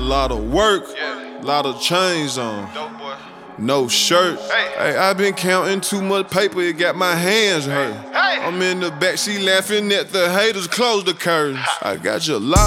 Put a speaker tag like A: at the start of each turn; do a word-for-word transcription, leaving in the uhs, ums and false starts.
A: lot of work,
B: Yeah.
A: lot of chains on,
B: Dope boy.
A: no shirt.
B: Hey.
A: Hey, I been counting too much paper, it got my hands hurt.
B: Hey.
A: I'm in the backseat laughing at the haters, close the curtains. I got your lot.